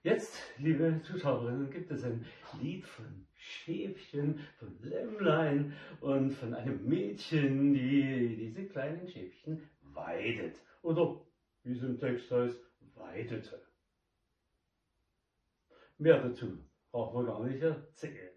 Jetzt, liebe Zuschauerinnen, gibt es ein Lied von Schäfchen, von Lämmlein und von einem Mädchen, die diese kleinen Schäfchen weidet. Oder, wie es im Text heißt, weidete. Mehr dazu braucht man gar nicht erzählen.